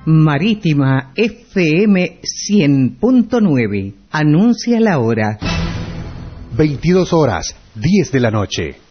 Marítima FM 100.9. Anuncia la hora. 22 horas, 10 de la noche.